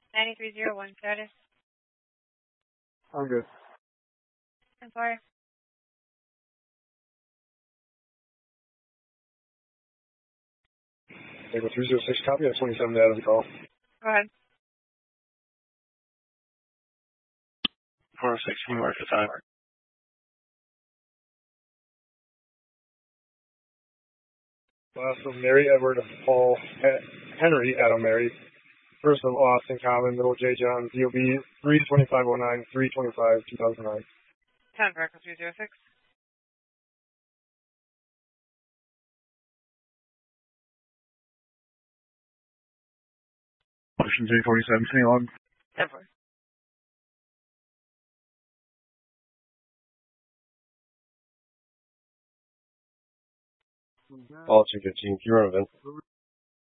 9301 status. I'm good. I'm sorry. Take a 306 copy of 27 data to call. Go ahead. 406, can you mark the time? Last of Mary Edward Paul Henry Adam Mary. First of Austin Common, Middle J John, DOB 32509, 325 2009. 10 for Echo 306. Motion J47, sing along. 10 for. All 215, can you run event?